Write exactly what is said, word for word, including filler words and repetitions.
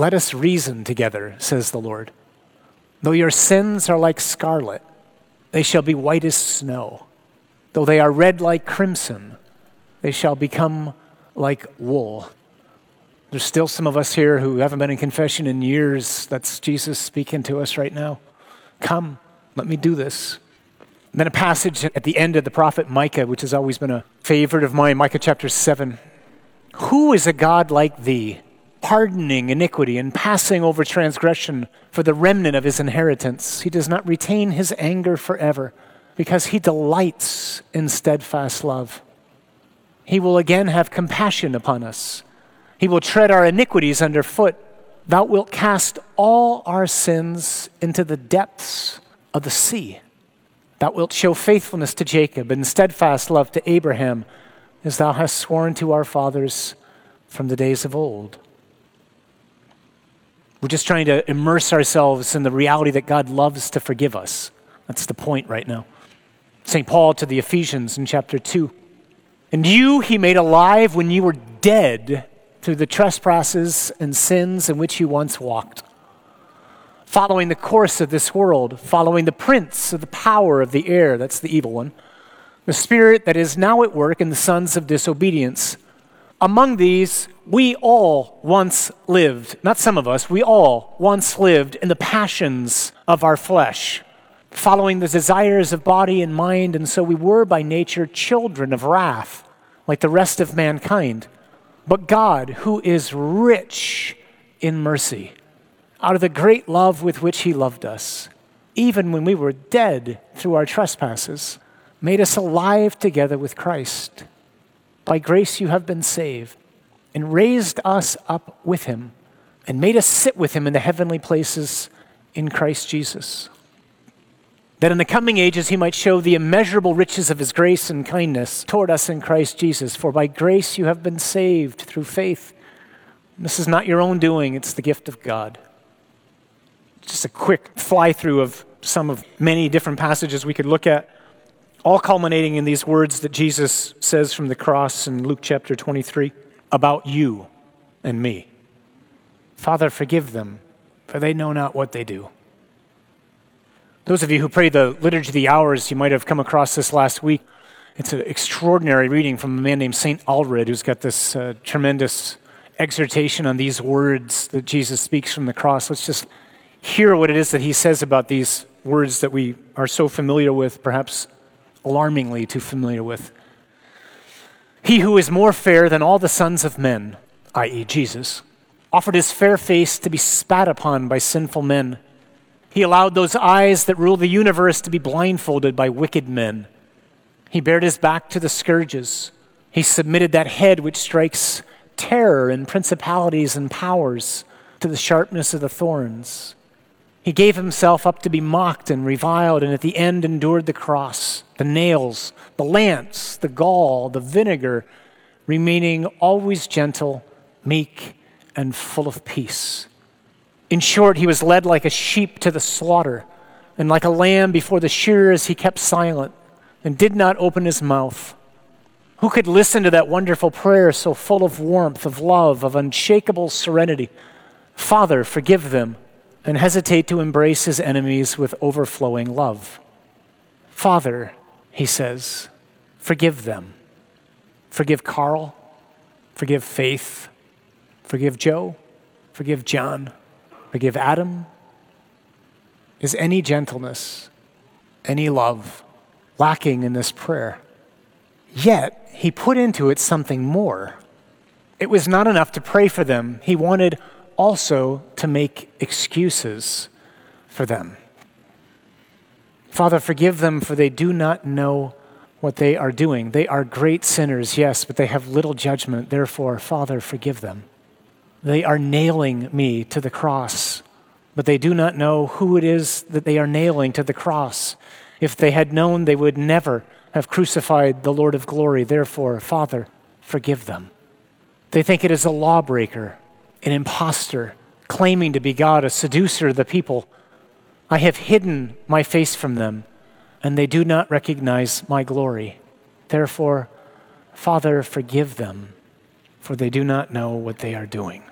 Let us reason together, says the Lord. Though your sins are like scarlet, they shall be white as snow. Though they are red like crimson, they shall become like wool. There's still some of us here who haven't been in confession in years. That's Jesus speaking to us right now. Come, let me do this. And then a passage at the end of the prophet Micah, which has always been a favorite of mine, Micah chapter seven. Who is a God like thee, pardoning iniquity and passing over transgression for the remnant of his inheritance? He does not retain his anger forever, because he delights in steadfast love. He will again have compassion upon us. He will tread our iniquities underfoot. Thou wilt cast all our sins into the depths of the sea. Thou wilt show faithfulness to Jacob and steadfast love to Abraham, as thou hast sworn to our fathers from the days of old. We're just trying to immerse ourselves in the reality that God loves to forgive us. That's the point right now. Saint Paul to the Ephesians in chapter two. And you he made alive when you were dead through the trespasses and sins in which you once walked, following the course of this world, following the prince of the power of the air, that's the evil one, the spirit that is now at work in the sons of disobedience. Among these, we all once lived, not some of us, we all once lived in the passions of our flesh, following the desires of body and mind, and so we were by nature children of wrath, like the rest of mankind. But God, who is rich in mercy, out of the great love with which he loved us, even when we were dead through our trespasses, made us alive together with Christ. By grace you have been saved, and raised us up with him, and made us sit with him in the heavenly places in Christ Jesus, that in the coming ages he might show the immeasurable riches of his grace and kindness toward us in Christ Jesus. For by grace you have been saved through faith. This is not your own doing, it's the gift of God. Just a quick fly-through of some of many different passages we could look at, all culminating in these words that Jesus says from the cross in Luke chapter twenty-three about you and me. Father, forgive them, for they know not what they do. Those of you who pray the Liturgy of the Hours, you might have come across this last week. It's an extraordinary reading from a man named Saint Allred, who's got this uh, tremendous exhortation on these words that Jesus speaks from the cross. Let's just hear what it is that he says about these words that we are so familiar with, perhaps alarmingly too familiar with. He who is more fair than all the sons of men, that is. Jesus, offered his fair face to be spat upon by sinful men. He allowed those eyes that rule the universe to be blindfolded by wicked men. He bared his back to the scourges. He submitted that head which strikes terror and principalities and powers to the sharpness of the thorns. He gave himself up to be mocked and reviled, and at the end endured the cross, the nails, the lance, the gall, the vinegar, remaining always gentle, meek, and full of peace. In short, he was led like a sheep to the slaughter, and like a lamb before the shearers he kept silent and did not open his mouth. Who could listen to that wonderful prayer so full of warmth, of love, of unshakable serenity? Father, forgive them, and hesitate to embrace his enemies with overflowing love. Father, he says, forgive them. Forgive Carl, forgive Faith, forgive Joe, forgive John, forgive Adam. Is any gentleness, any love lacking in this prayer? Yet, he put into it something more. It was not enough to pray for them. He wanted also to make excuses for them. Father, forgive them, for they do not know what they are doing. They are great sinners, yes, but they have little judgment. Therefore, Father, forgive them. They are nailing me to the cross, but they do not know who it is that they are nailing to the cross. If they had known, they would never have crucified the Lord of glory. Therefore, Father, forgive them. They think it is a lawbreaker, an impostor, claiming to be God, a seducer of the people. I have hidden my face from them, and they do not recognize my glory. Therefore, Father, forgive them, for they do not know what they are doing.